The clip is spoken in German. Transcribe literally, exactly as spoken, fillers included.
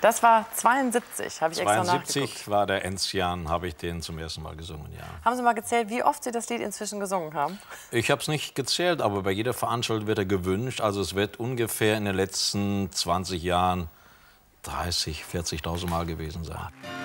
Das war zweiundsiebzig, habe ich extra nachgeguckt. zweiundsiebzig war der Enzian, habe ich den zum ersten Mal gesungen, ja. Haben Sie mal gezählt, wie oft Sie das Lied inzwischen gesungen haben? Ich habe es nicht gezählt, aber bei jeder Veranstaltung wird er gewünscht. Also es wird ungefähr in den letzten zwanzig Jahren dreißig, vierzigtausend Mal gewesen sein.